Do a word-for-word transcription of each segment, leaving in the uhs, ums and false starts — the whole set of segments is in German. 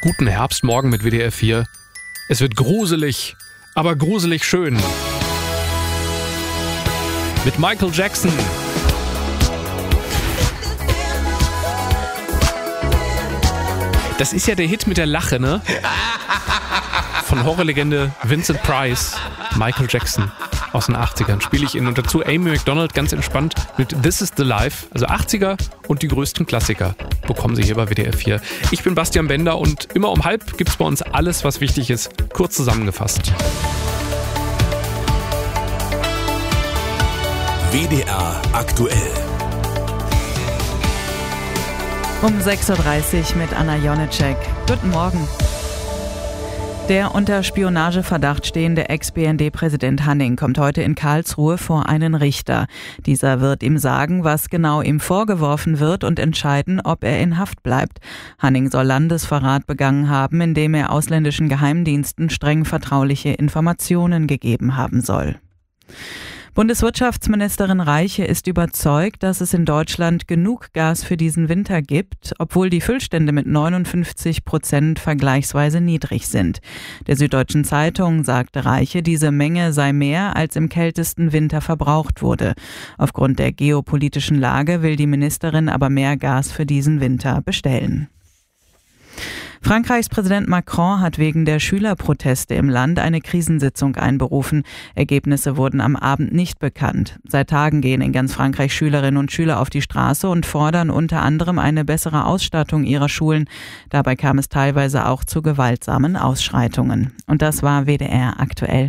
Guten Herbstmorgen mit W D R vier. Es wird gruselig, aber gruselig schön. Mit Michael Jackson. Das ist ja der Hit mit der Lache, ne? Von Horrorlegende Vincent Price, Michael Jackson aus den achtzigern. Spiele ich ihn und dazu Amy Macdonald ganz entspannt mit This is the Life. Also achtziger und die größten Klassiker bekommen Sie hier bei W D R vier. Ich bin Bastian Bender und immer um halb gibt's bei uns alles, was wichtig ist, kurz zusammengefasst. W D R aktuell. Um sechs Uhr dreißig mit Anna Jonitschek. Guten Morgen. Der unter Spionageverdacht stehende Ex-B N D-Präsident Hanning kommt heute in Karlsruhe vor einen Richter. Dieser wird ihm sagen, was genau ihm vorgeworfen wird und entscheiden, ob er in Haft bleibt. Hanning soll Landesverrat begangen haben, indem er ausländischen Geheimdiensten streng vertrauliche Informationen gegeben haben soll. Bundeswirtschaftsministerin Reiche ist überzeugt, dass es in Deutschland genug Gas für diesen Winter gibt, obwohl die Füllstände mit neunundfünfzig Prozent vergleichsweise niedrig sind. Der Süddeutschen Zeitung sagte Reiche, diese Menge sei mehr, als im kältesten Winter verbraucht wurde. Aufgrund der geopolitischen Lage will die Ministerin aber mehr Gas für diesen Winter bestellen. Frankreichs Präsident Macron hat wegen der Schülerproteste im Land eine Krisensitzung einberufen. Ergebnisse wurden am Abend nicht bekannt. Seit Tagen gehen in ganz Frankreich Schülerinnen und Schüler auf die Straße und fordern unter anderem eine bessere Ausstattung ihrer Schulen. Dabei kam es teilweise auch zu gewaltsamen Ausschreitungen. Und das war W D R aktuell.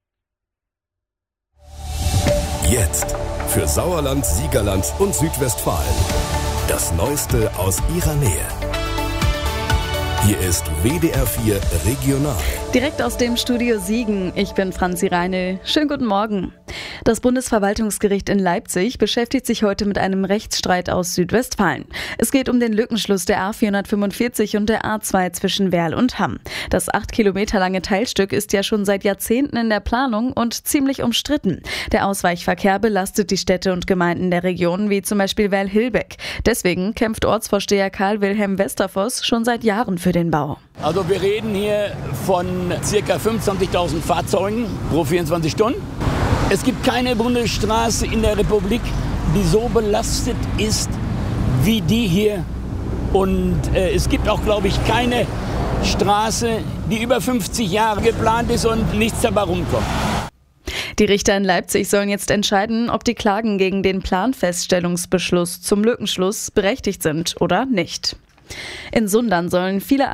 Jetzt für Sauerland, Siegerland und Südwestfalen. Das Neueste aus ihrer Nähe. Hier ist W D R vier Regional. Direkt aus dem Studio Siegen. Ich bin Franzi Reine. Schönen guten Morgen. Das Bundesverwaltungsgericht in Leipzig beschäftigt sich heute mit einem Rechtsstreit aus Südwestfalen. Es geht um den Lückenschluss der A vierhundertfünfundvierzig und der A zwei zwischen Werl und Hamm. Das acht Kilometer lange Teilstück ist ja schon seit Jahrzehnten in der Planung und ziemlich umstritten. Der Ausweichverkehr belastet die Städte und Gemeinden der Region, wie zum Beispiel Werl-Hilbeck. Deswegen kämpft Ortsvorsteher Karl-Wilhelm Westervoss schon seit Jahren für den Bau. Also wir reden hier von ca. fünfundzwanzigtausend Fahrzeugen pro vierundzwanzig Stunden. Es gibt keine Bundesstraße in der Republik, die so belastet ist wie die hier. Und äh, es gibt auch, glaube ich, keine Straße, die über fünfzig Jahre geplant ist und nichts dabei rumkommt. Die Richter in Leipzig sollen jetzt entscheiden, ob die Klagen gegen den Planfeststellungsbeschluss zum Lückenschluss berechtigt sind oder nicht. In Sundern sollen viele